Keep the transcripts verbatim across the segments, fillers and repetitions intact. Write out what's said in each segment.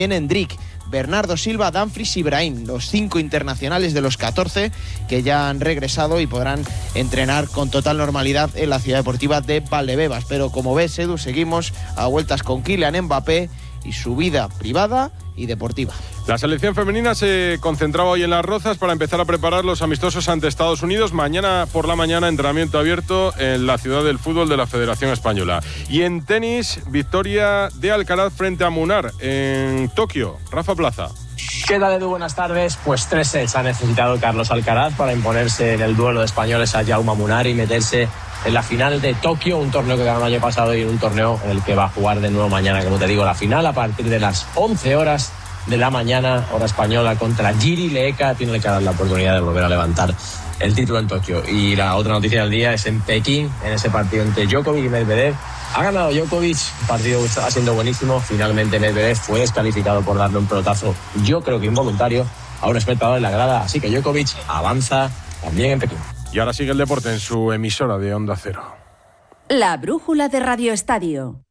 Endrick, Bernardo Silva, Dumfries y Brahim, los cinco internacionales de los catorce que ya han regresado y podrán entrenar con total normalidad en la ciudad deportiva de Valdebebas. Pero como ves, Edu, seguimos a vueltas con Kylian Mbappé y su vida privada y deportiva. La selección femenina se concentraba hoy en Las Rozas para empezar a preparar los amistosos ante Estados Unidos. Mañana por la mañana, entrenamiento abierto en la ciudad del fútbol de la Federación Española. Y en tenis, victoria de Alcaraz frente a Munar en Tokio. Rafa Plaza. ¿Qué tal, Edu? Buenas tardes. Pues tres sets ha necesitado Carlos Alcaraz para imponerse en el duelo de españoles a Jaume Munar y meterse en la final de Tokio, un torneo que ganó el año pasado y un torneo en el que va a jugar de nuevo mañana. Como te digo, la final a partir de las once horas de la mañana, hora española, contra Jiri Leeka. Tiene que dar la oportunidad de volver a levantar el título en Tokio. Y la otra noticia del día es en Pekín, en ese partido entre Djokovic y Medvedev. Ha ganado Djokovic, el partido está siendo buenísimo. Finalmente Medvedev fue descalificado por darle un pelotazo, yo creo que involuntario, a un espectador en la grada. Así que Djokovic avanza también en Pekín. Y ahora sigue el deporte en su emisora de Onda Cero. La brújula de Radio Estadio.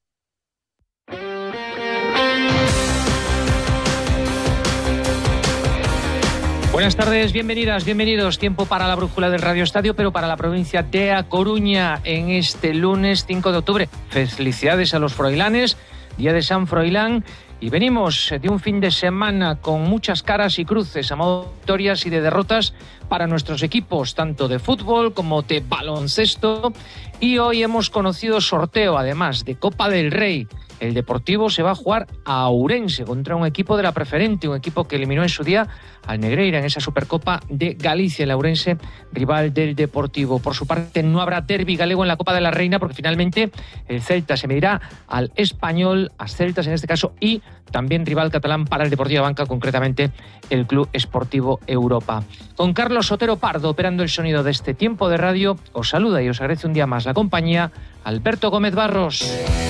Buenas tardes, bienvenidas, bienvenidos. Tiempo para la brújula del Radio Estadio, pero para la provincia de A Coruña en este lunes cinco de octubre. Felicidades a los froilanes, día de San Froilán. Y venimos de un fin de semana con muchas caras y cruces, a modo de victorias y de derrotas para nuestros equipos, tanto de fútbol como de baloncesto. Y hoy hemos conocido sorteo, además, de Copa del Rey. El Deportivo se va a jugar a Ourense contra un equipo de la Preferente, un equipo que eliminó en su día al Negreira en esa Supercopa de Galicia, el Ourense, rival del Deportivo. Por su parte, no habrá derbi galego en la Copa de la Reina porque finalmente el Celta se medirá al Español, a Celtas en este caso, y también rival catalán para el Deportivo Banca, concretamente el Club Esportivo Europa. Con Carlos Sotero Pardo operando el sonido de este tiempo de radio, os saluda y os agradece un día más la compañía Alberto Gómez Barros.